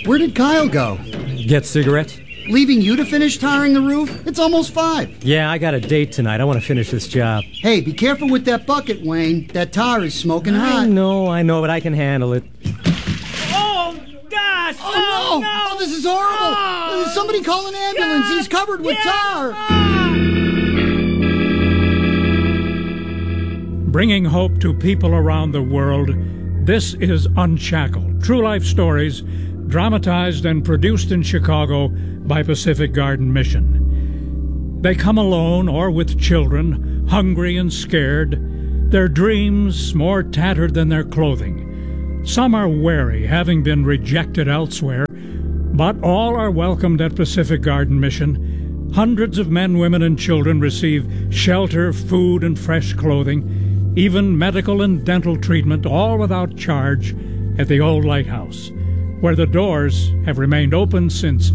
Where did Kyle go? Get cigarettes? Leaving you to finish tarring the roof? It's almost 5. Yeah, I got a date tonight. I want to finish this job. Hey, be careful with that bucket, Wayne. That tar is smoking hot. I know, but I can handle it. Oh, gosh! Oh, no! Oh, this is horrible! Somebody call an ambulance. He's covered with tar. Bringing hope to people around the world, this is Unshackled. True life stories, dramatized and produced in Chicago by Pacific Garden Mission. They come alone or with children, hungry and scared, their dreams more tattered than their clothing. Some are wary, having been rejected elsewhere, but all are welcomed at Pacific Garden Mission. Hundreds of men, women, and children receive shelter, food, and fresh clothing, even medical and dental treatment, all without charge, at the old lighthouse, where the doors have remained open since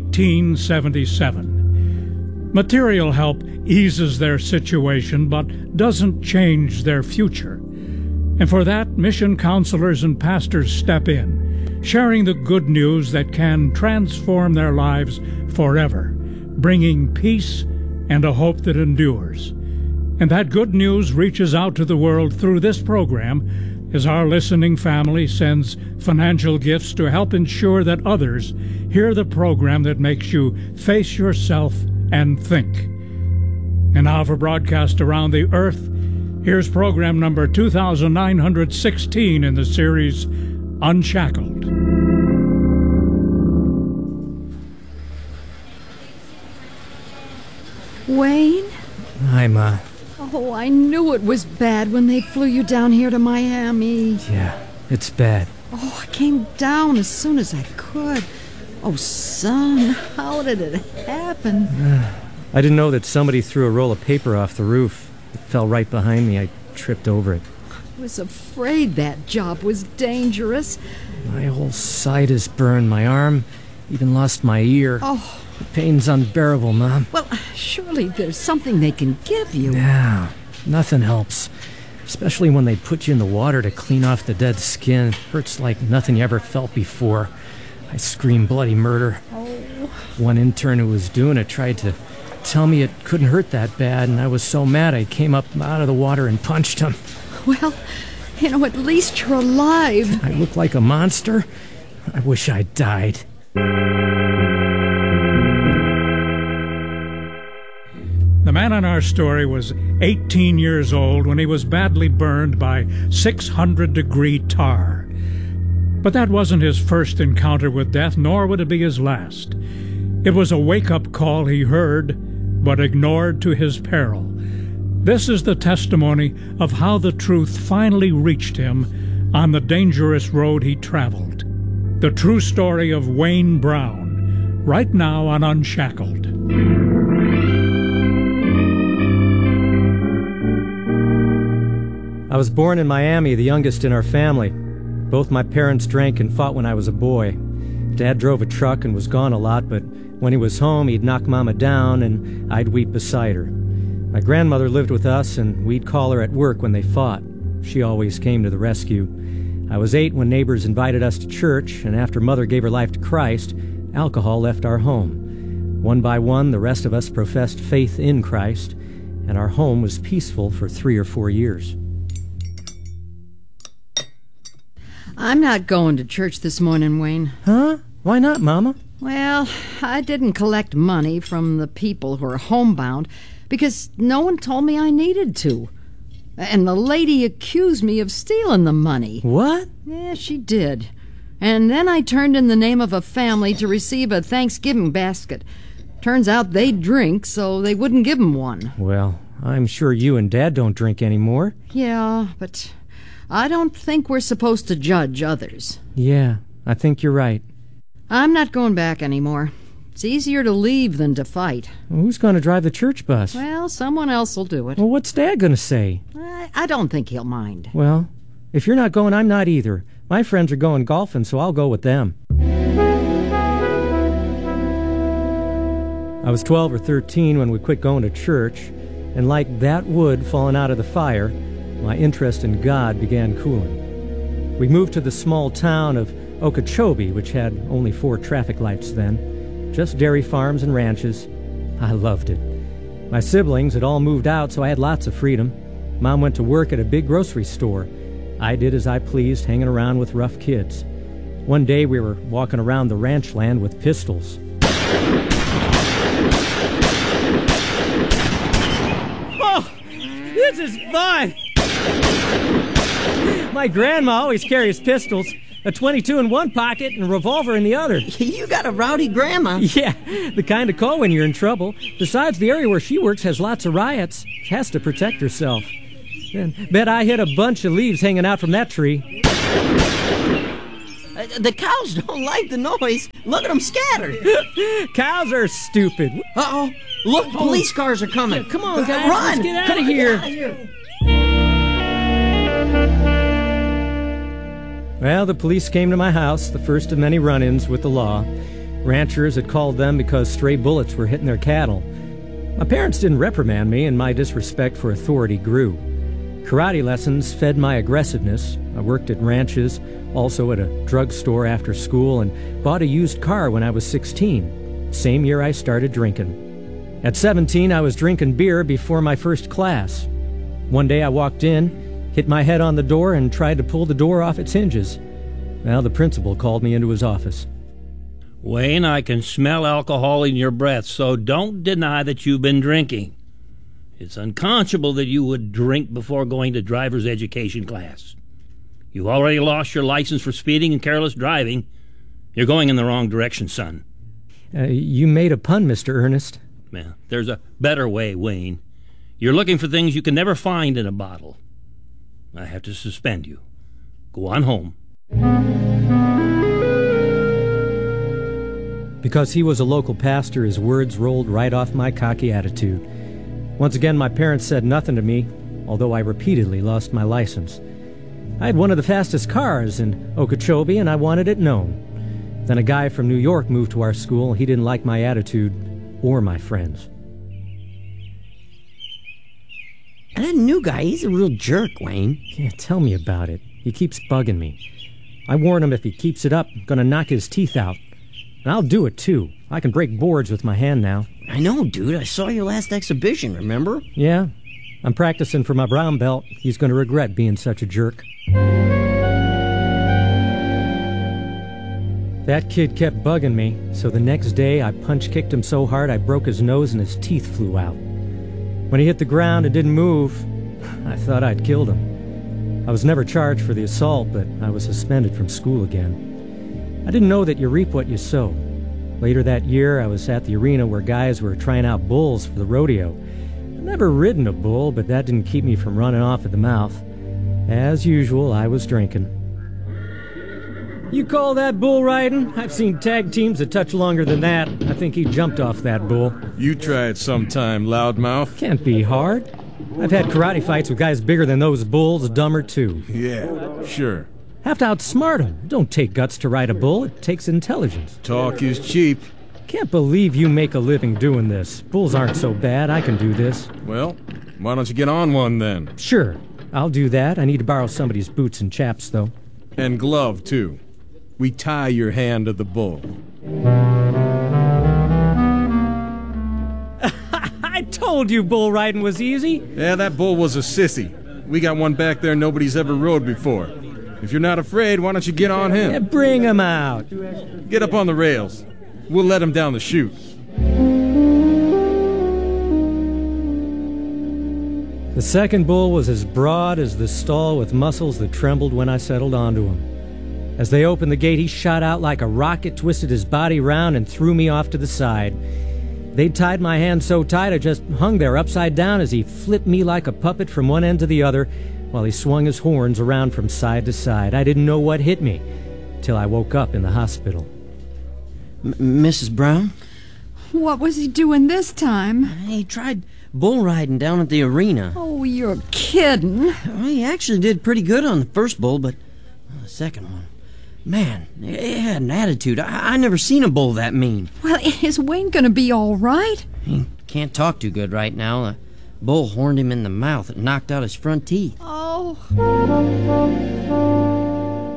1877. Material help eases their situation, but doesn't change their future. And for that, mission counselors and pastors step in, sharing the good news that can transform their lives forever, bringing peace and a hope that endures. And that good news reaches out to the world through this program as our listening family sends financial gifts to help ensure that others hear the program that makes you face yourself and think. And now for broadcast around the earth, here's program number 2916 in the series Unshackled. Wayne? Hi, Ma. Oh, I knew it was bad when they flew you down here to Miami. Yeah, it's bad. Oh, I came down as soon as I could. Oh, son, how did it happen? I didn't know that somebody threw a roll of paper off the roof. It fell right behind me. I tripped over it. I was afraid that job was dangerous. My whole side is burned. My arm, even lost my ear. Oh. The pain's unbearable, Mom. Well, surely there's something they can give you. No, nothing helps. Especially when they put you in the water to clean off the dead skin. It hurts like nothing you ever felt before. I screamed bloody murder. Oh. One intern who was doing it tried to tell me it couldn't hurt that bad, and I was so mad I came up out of the water and punched him. Well, at least you're alive. I look like a monster. I wish I died. The man in our story was 18 years old when he was badly burned by 600-degree tar. But that wasn't his first encounter with death, nor would it be his last. It was a wake-up call he heard, but ignored to his peril. This is the testimony of how the truth finally reached him on the dangerous road he traveled. The true story of Wayne Brown, right now on Unshackled. I was born in Miami, the youngest in our family. Both my parents drank and fought when I was a boy. Dad drove a truck and was gone a lot, but when he was home, he'd knock Mama down and I'd weep beside her. My grandmother lived with us, and we'd call her at work when they fought. She always came to the rescue. I was 8 when neighbors invited us to church, and after Mother gave her life to Christ, alcohol left our home. One by one, the rest of us professed faith in Christ, and our home was peaceful for 3 or 4 years. I'm not going to church this morning, Wayne. Huh? Why not, Mama? Well, I didn't collect money from the people who are homebound because no one told me I needed to. And the lady accused me of stealing the money. What? Yeah, she did. And then I turned in the name of a family to receive a Thanksgiving basket. Turns out they drink, so they wouldn't give 'em one. Well, I'm sure you and Dad don't drink anymore. Yeah, but I don't think we're supposed to judge others. Yeah, I think you're right. I'm not going back anymore. It's easier to leave than to fight. Well, who's going to drive the church bus? Well, someone else will do it. Well, what's Dad going to say? I don't think he'll mind. Well, if you're not going, I'm not either. My friends are going golfing, so I'll go with them. I was 12 or 13 when we quit going to church, and like that wood falling out of the fire, my interest in God began cooling. We moved to the small town of Okeechobee, which had only 4 traffic lights then. Just dairy farms and ranches. I loved it. My siblings had all moved out, so I had lots of freedom. Mom went to work at a big grocery store. I did as I pleased, hanging around with rough kids. One day we were walking around the ranch land with pistols. Oh, this is fun! My grandma always carries pistols, a .22 in one pocket and a revolver in the other. You got a rowdy grandma. Yeah, the kind to call when you're in trouble. Besides, the area where she works has lots of riots. She has to protect herself. And bet I hit a bunch of leaves hanging out from that tree. The cows don't like the noise. Look at them scatter. Cows are stupid. Uh-oh. Look, police cars are coming. Yeah, come on, guys. Run. Let's get out of here. Well, the police came to my house, the first of many run-ins with the law. Ranchers had called them because stray bullets were hitting their cattle. My parents didn't reprimand me, and my disrespect for authority grew. Karate lessons fed my aggressiveness. I worked at ranches, also at a drugstore after school, and bought a used car when I was 16. Same year I started drinking. At 17, I was drinking beer before my first class. One day I walked in, hit my head on the door, and tried to pull the door off its hinges. Well, the principal called me into his office. Wayne, I can smell alcohol in your breath, so don't deny that you've been drinking. It's unconscionable that you would drink before going to driver's education class. You've already lost your license for speeding and careless driving. You're going in the wrong direction, son. You made a pun, Mr. Ernest. Man, there's a better way, Wayne. You're looking for things you can never find in a bottle. I have to suspend you. Go on home. Because he was a local pastor, his words rolled right off my cocky attitude. Once again, my parents said nothing to me, although I repeatedly lost my license. I had one of the fastest cars in Okeechobee, and I wanted it known. Then a guy from New York moved to our school. He didn't like my attitude or my friends. That new guy, he's a real jerk, Wayne. Yeah, tell me about it. He keeps bugging me. I warn him if he keeps it up, I'm gonna knock his teeth out. And I'll do it, too. I can break boards with my hand now. I know, dude. I saw your last exhibition, remember? Yeah. I'm practicing for my brown belt. He's gonna regret being such a jerk. That kid kept bugging me, so the next day I punch-kicked him so hard I broke his nose and his teeth flew out. When he hit the ground and didn't move, I thought I'd killed him. I was never charged for the assault, but I was suspended from school again. I didn't know that you reap what you sow. Later that year, I was at the arena where guys were trying out bulls for the rodeo. I'd never ridden a bull, but that didn't keep me from running off at the mouth. As usual, I was drinking. You call that bull riding? I've seen tag teams that touch longer than that. I think he jumped off that bull. You try it sometime, loudmouth. Can't be hard. I've had karate fights with guys bigger than those bulls, dumber too. Yeah, sure. Have to outsmart them. Don't take guts to ride a bull. It takes intelligence. Talk is cheap. Can't believe you make a living doing this. Bulls aren't so bad. I can do this. Well, why don't you get on one then? Sure, I'll do that. I need to borrow somebody's boots and chaps, though. And glove, too. We tie your hand to the bull. I told you bull riding was easy. Yeah, that bull was a sissy. We got one back there nobody's ever rode before. If you're not afraid, why don't you get on him? Yeah, bring him out. Get up on the rails. We'll let him down the chute. The second bull was as broad as the stall with muscles that trembled when I settled onto him. As they opened the gate, he shot out like a rocket, twisted his body round, and threw me off to the side. They'd tied my hand so tight I just hung there upside down as he flipped me like a puppet from one end to the other while he swung his horns around from side to side. I didn't know what hit me till I woke up in the hospital. Mrs. Brown? What was he doing this time? He tried bull riding down at the arena. Oh, you're kidding. Well, he actually did pretty good on the first bull, but the second one... Man, it had an attitude. I never seen a bull that mean. Well, is Wayne gonna be all right? He can't talk too good right now. The bull horned him in the mouth and knocked out his front teeth. Oh.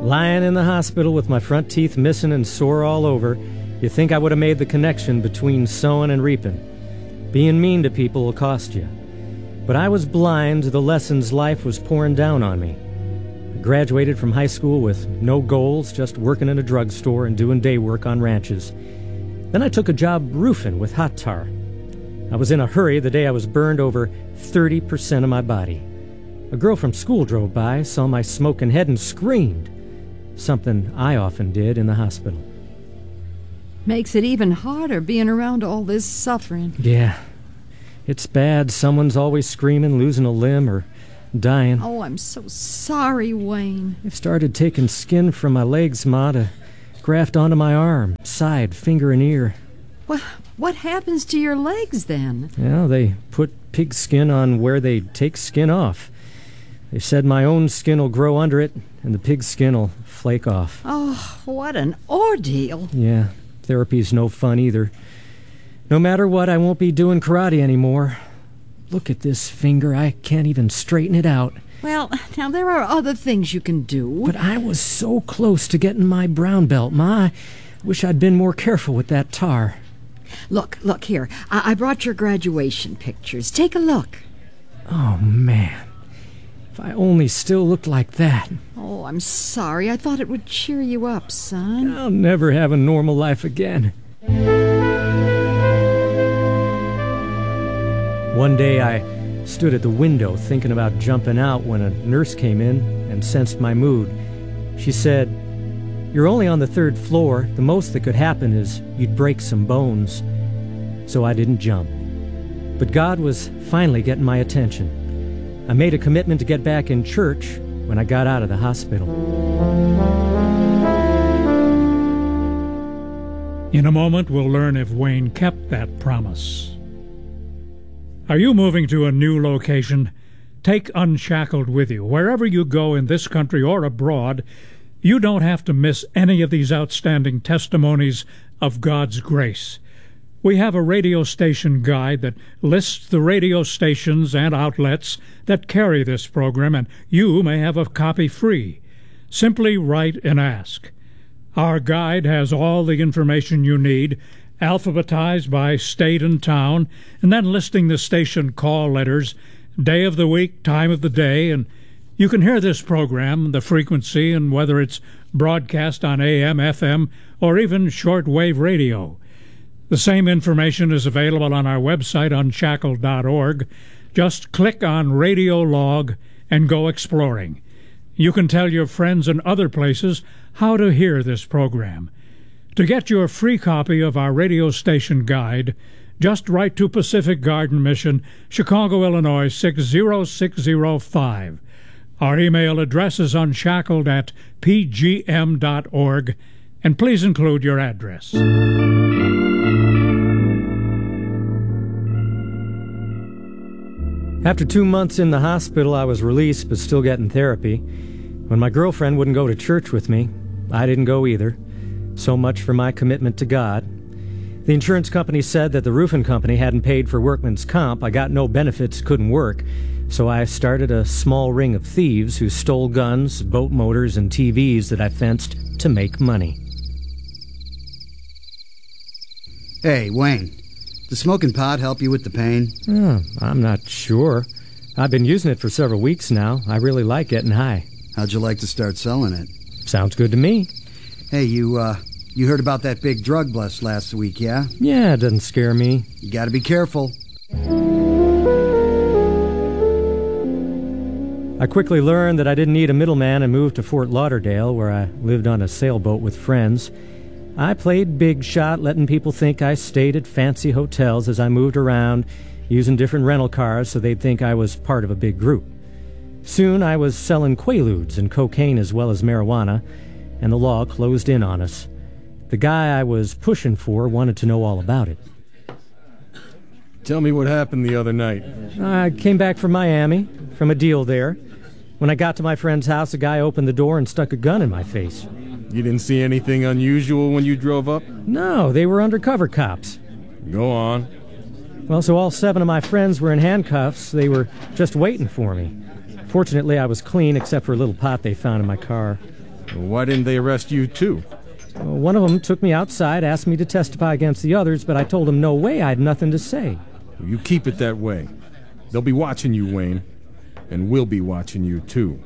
Lying in the hospital with my front teeth missing and sore all over, you think I would have made the connection between sowing and reaping. Being mean to people will cost you. But I was blind to the lessons life was pouring down on me. I graduated from high school with no goals, just working in a drugstore and doing day work on ranches. Then I took a job roofing with hot tar. I was in a hurry the day I was burned over 30% of my body. A girl from school drove by, saw my smoking head, and screamed. Something I often did in the hospital. Makes it even harder being around all this suffering. Yeah. It's bad. Someone's always screaming, losing a limb, or dying. Oh, I'm so sorry, Wayne. They've started taking skin from my legs, Ma, to graft onto my arm, side, finger, and ear. Well, what happens to your legs, then? Well, they put pig skin on where they take skin off. They said my own skin will grow under it, and the pig skin will flake off. Oh, what an ordeal. Yeah, therapy's no fun either. No matter what, I won't be doing karate anymore. Look at this finger. I can't even straighten it out. Well, now there are other things you can do. But I was so close to getting my brown belt, Ma. I wish I'd been more careful with that tar. Look here. I brought your graduation pictures. Take a look. Oh, man. If I only still looked like that. Oh, I'm sorry. I thought it would cheer you up, son. I'll never have a normal life again. One day I stood at the window thinking about jumping out when a nurse came in and sensed my mood. She said, "You're only on the 3rd floor. The most that could happen is you'd break some bones." So I didn't jump. But God was finally getting my attention. I made a commitment to get back in church when I got out of the hospital. In a moment, we'll learn if Wayne kept that promise. Are you moving to a new location? Take Unshackled with you. Wherever you go in this country or abroad, you don't have to miss any of these outstanding testimonies of God's grace. We have a radio station guide that lists the radio stations and outlets that carry this program, and you may have a copy free. Simply write and ask. Our guide has all the information you need, alphabetized by state and town, and then listing the station call letters, day of the week, time of the day, and you can hear this program, the frequency, and whether it's broadcast on AM, FM, or even shortwave radio. The same information is available on our website, unshackled.org. Just click on Radio Log and go exploring. You can tell your friends in other places how to hear this program. To get your free copy of our radio station guide, just write to Pacific Garden Mission, Chicago, Illinois 60605. Our email address is unshackled@pgm.org, and please include your address. After 2 months in the hospital, I was released but still getting therapy. When my girlfriend wouldn't go to church with me, I didn't go either. So much for my commitment to God. The insurance company said that the roofing company hadn't paid for workman's comp. I got no benefits, couldn't work. So I started a small ring of thieves who stole guns, boat motors, and TVs that I fenced to make money. Hey, Wayne, does smoking pot help you with the pain? Oh, I'm not sure. I've been using it for several weeks now. I really like getting high. How'd you like to start selling it? Sounds good to me. Hey, you heard about that big drug bust last week, yeah? Yeah, it doesn't scare me. You gotta be careful. I quickly learned that I didn't need a middleman and moved to Fort Lauderdale, where I lived on a sailboat with friends. I played big shot, letting people think I stayed at fancy hotels as I moved around, using different rental cars so they'd think I was part of a big group. Soon I was selling Quaaludes and cocaine as well as marijuana, and the law closed in on us. The guy I was pushing for wanted to know all about it. Tell me what happened the other night. I came back from Miami, from a deal there. When I got to my friend's house, a guy opened the door and stuck a gun in my face. You didn't see anything unusual when you drove up? No, they were undercover cops. Go on. Well, so all 7 of my friends were in handcuffs. They were just waiting for me. Fortunately, I was clean except for a little pot they found in my car. Why didn't they arrest you, too? One of them took me outside, asked me to testify against the others, but I told him no way, I had nothing to say. You keep it that way. They'll be watching you, Wayne. And we'll be watching you, too.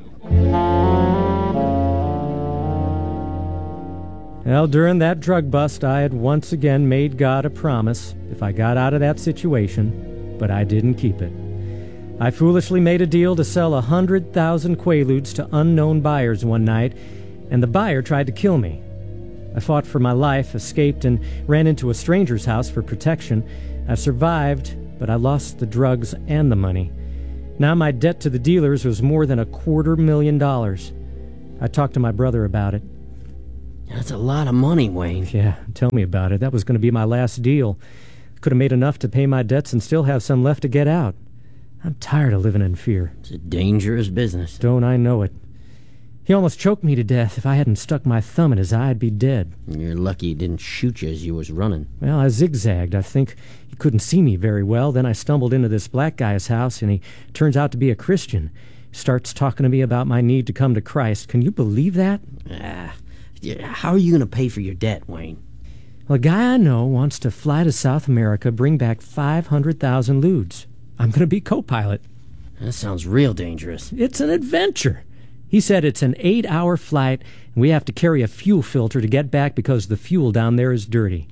Well, during that drug bust, I had once again made God a promise if I got out of that situation, but I didn't keep it. I foolishly made a deal to sell 100,000 Quaaludes to unknown buyers one night, and the buyer tried to kill me. I fought for my life, escaped, and ran into a stranger's house for protection. I survived, but I lost the drugs and the money. Now my debt to the dealers was more than $250,000. I talked to my brother about it. That's a lot of money, Wayne. Yeah, tell me about it. That was going to be my last deal. Could have made enough to pay my debts and still have some left to get out. I'm tired of living in fear. It's a dangerous business. Don't I know it? He almost choked me to death. If I hadn't stuck my thumb in his eye, I'd be dead. You're lucky he didn't shoot you as you was running. Well, I zigzagged. I think he couldn't see me very well. Then I stumbled into this black guy's house, and he turns out to be a Christian. Starts talking to me about my need to come to Christ. Can you believe that? How are you going to pay for your debt, Wayne? Well, a guy I know wants to fly to South America, bring back 500,000 lewds. I'm going to be co-pilot. That sounds real dangerous. It's an adventure. He said it's an 8-hour flight, and we have to carry a fuel filter to get back because the fuel down there is dirty.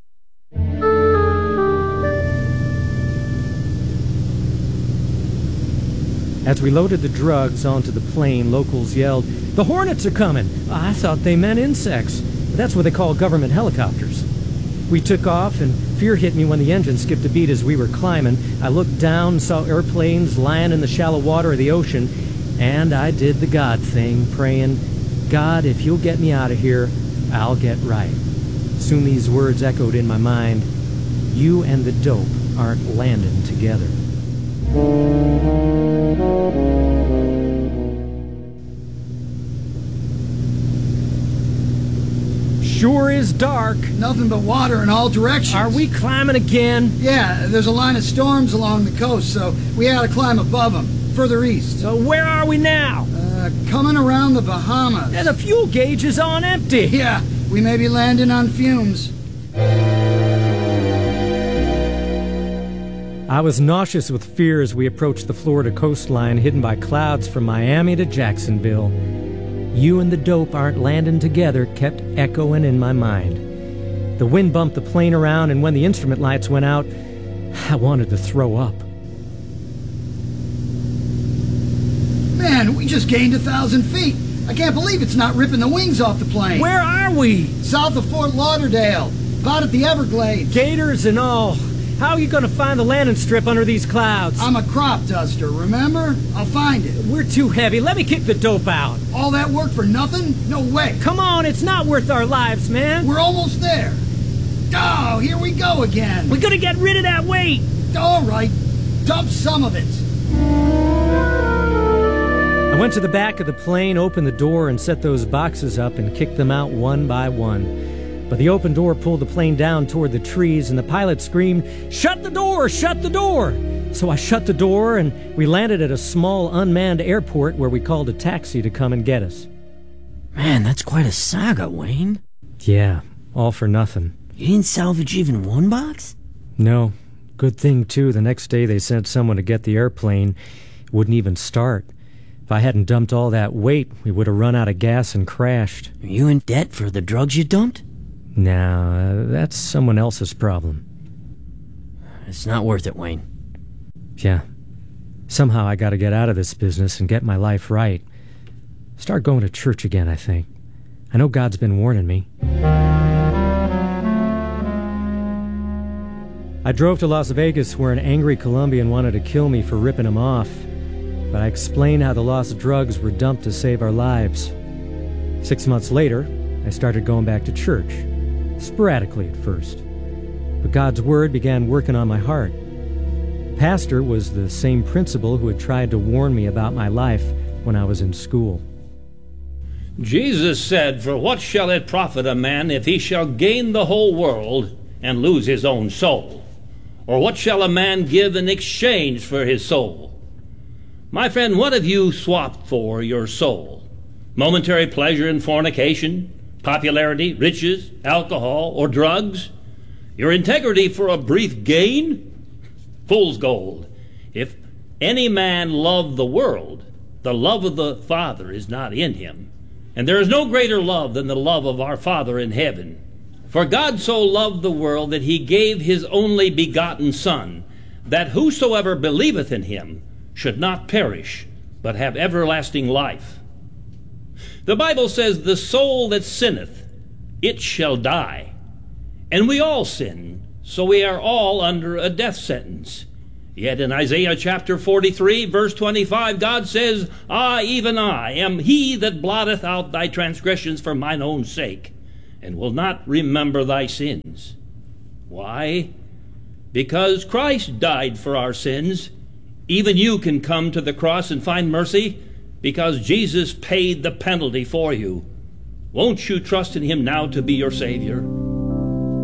As we loaded the drugs onto the plane, locals yelled, "The Hornets are coming!" I thought they meant insects. That's what they call government helicopters. We took off, and fear hit me when the engine skipped a beat as we were climbing. I looked down and saw airplanes lying in the shallow water of the ocean, and I did the God thing, praying, "God, if you'll get me out of here, I'll get right." Soon these words echoed in my mind, "You and the dope aren't landing together." Sure is dark. Nothing but water in all directions. Are we climbing again? Yeah, there's a line of storms along the coast, so we ought to climb above them, further east. So where are we now? Coming around the Bahamas. And the fuel gauge is on empty. Yeah, we may be landing on fumes. I was nauseous with fear as we approached the Florida coastline, hidden by clouds from Miami to Jacksonville. "You and the dope aren't landing together" kept echoing in my mind. The wind bumped the plane around, and when the instrument lights went out, I wanted to throw up. Man, we just gained 1,000 feet. I can't believe it's not ripping the wings off the plane. Where are we? South of Fort Lauderdale, about at the Everglades. Gators and all. How are you going to find the landing strip under these clouds? I'm a crop duster, remember? I'll find it. We're too heavy. Let me kick the dope out. All that work for nothing? No way. Come on, it's not worth our lives, man. We're almost there. Oh, here we go again. We're going to get rid of that weight. All right, dump some of it. I went to the back of the plane, opened the door, and set those boxes up and kicked them out one by one. But the open door pulled the plane down toward the trees, and the pilot screamed, "Shut the door! Shut the door!" So I shut the door, and we landed at a small unmanned airport where we called a taxi to come and get us. Man, that's quite a saga, Wayne. Yeah, all for nothing. You didn't salvage even one box? No. Good thing, too, the next day they sent someone to get the airplane. It wouldn't even start. If I hadn't dumped all that weight, we would have run out of gas and crashed. Are you in debt for the drugs you dumped? No, that's someone else's problem. It's not worth it, Wayne. Yeah. Somehow I gotta get out of this business and get my life right. Start going to church again, I think. I know God's been warning me. I drove to Las Vegas where an angry Colombian wanted to kill me for ripping him off. But I explained how the lost drugs were dumped to save our lives. 6 months later, I started going back to church. Sporadically at first. But God's Word began working on my heart. Pastor was the same principal who had tried to warn me about my life when I was in school. Jesus said, "For what shall it profit a man if he shall gain the whole world and lose his own soul? Or what shall a man give in exchange for his soul? My friend, what have you swapped for your soul? Momentary pleasure in fornication, popularity, riches, alcohol, or drugs? Your integrity for a brief gain? Fool's gold. If any man love the world, the love of the Father is not in him. And there is no greater love than the love of our Father in heaven. For God so loved the world that he gave his only begotten Son, that whosoever believeth in him should not perish, but have everlasting life. The Bible says, the soul that sinneth, it shall die. And we all sin, so we are all under a death sentence. Yet in Isaiah chapter 43, verse 25, God says, I, even I, am he that blotteth out thy transgressions for mine own sake, and will not remember thy sins. Why? Because Christ died for our sins. Even you can come to the cross and find mercy, because Jesus paid the penalty for you. Won't you trust in him now to be your Savior?